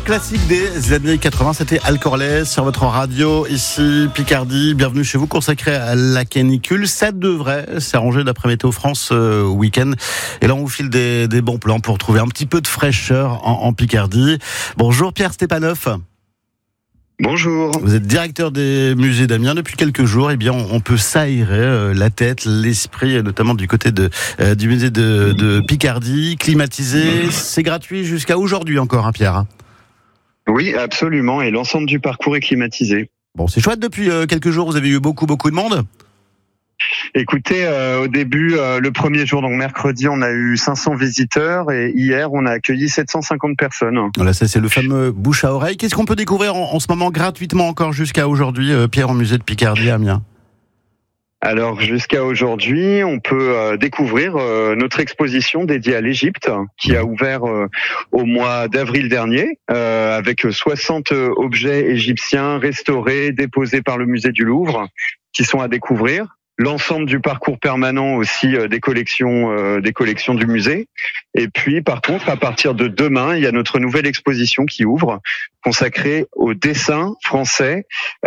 classique des années 80, c'était Alcorlès sur votre radio, ici Picardie. Bienvenue chez vous, consacré à la canicule. Ça devrait s'arranger d'après Météo France week-end. Et là, on vous file des bons plans pour trouver un petit peu de fraîcheur en Picardie. Bonjour Pierre Stépanoff. Bonjour. Vous êtes directeur des musées d'Amiens depuis quelques jours. Eh bien, on peut s'aérer la tête, l'esprit, notamment du côté du musée de Picardie, climatisé. C'est gratuit jusqu'à aujourd'hui encore, hein, Pierre. Oui, absolument. Et l'ensemble du parcours est climatisé. Bon, c'est chouette. Depuis quelques jours, vous avez eu beaucoup de monde. Écoutez, au début, le premier jour, donc mercredi, on a eu 500 visiteurs et hier, on a accueilli 750 personnes. Voilà, ça c'est le fameux bouche à oreille. Qu'est-ce qu'on peut découvrir en ce moment gratuitement encore jusqu'à aujourd'hui, Pierre, au musée de Picardie à Amiens? Alors, jusqu'à aujourd'hui, on peut découvrir notre exposition dédiée à l'Égypte, qui a ouvert au mois d'avril dernier, avec 60 objets égyptiens restaurés, déposés par le musée du Louvre, qui sont à découvrir. L'ensemble du parcours permanent aussi des collections du musée. Et puis, par contre, à partir de demain, il y a notre nouvelle exposition qui ouvre, consacrée au dessin français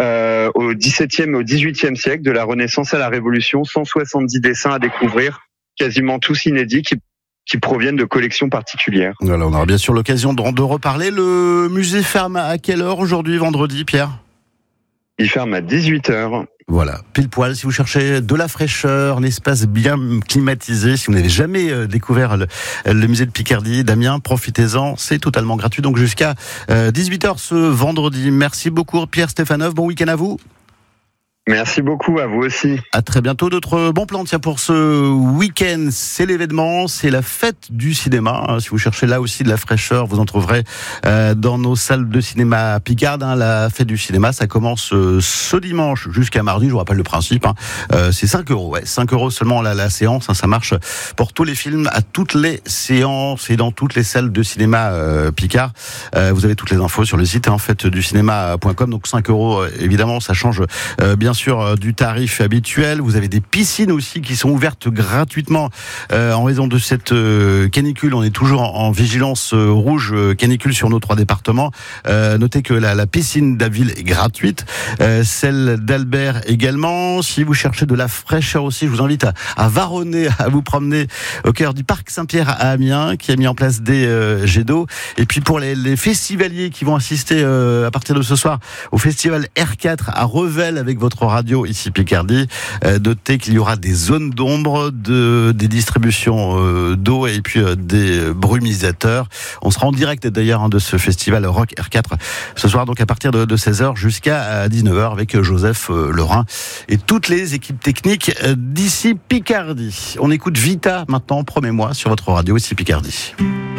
au XVIIe et au XVIIIe siècle, de la Renaissance à la Révolution. 170 dessins à découvrir, quasiment tous inédits, qui proviennent de collections particulières. Voilà, on aura bien sûr l'occasion de reparler. Le musée ferme à quelle heure aujourd'hui, vendredi, Pierre? Il ferme à 18h. Voilà, pile poil, si vous cherchez de la fraîcheur, un espace bien climatisé, si vous n'avez jamais découvert le musée de Picardie d'Amiens, profitez-en, c'est totalement gratuit, donc jusqu'à 18h ce vendredi. Merci beaucoup Pierre Stépanoff, bon week-end à vous. Merci beaucoup, à vous aussi. À très bientôt. D'autres bons plans pour ce week-end, c'est l'événement, c'est la fête du cinéma. Si vous cherchez là aussi de la fraîcheur, vous en trouverez dans nos salles de cinéma Picard. La fête du cinéma, ça commence ce dimanche jusqu'à mardi. Je vous rappelle le principe. C'est 5 €. Ouais, 5 € seulement la séance. Ça marche pour tous les films, à toutes les séances et dans toutes les salles de cinéma Picard. Vous avez toutes les infos sur le site fêteducinéma.com. Donc 5 €, évidemment, ça change bien sûr du tarif habituel. Vous avez des piscines aussi qui sont ouvertes gratuitement en raison de cette canicule. On est toujours en vigilance rouge canicule sur nos 3 départements. Notez que la piscine d'Aville est gratuite, celle d'Albert également. Si vous cherchez de la fraîcheur aussi, je vous invite à varonner, à vous promener au cœur du parc Saint-Pierre à Amiens, qui a mis en place des jets d'eau. Et puis pour les festivaliers qui vont assister à partir de ce soir au festival R4 à Revel avec votre radio ici Picardie, notez qu'il y aura des zones d'ombre, des distributions d'eau et puis des brumisateurs. On sera en direct d'ailleurs de ce festival Rock R4 ce soir, donc à partir de 16h jusqu'à 19h avec Joseph Lorrain et toutes les équipes techniques d'ici Picardie. On écoute Vita maintenant, promets-moi, sur votre radio ici Picardie.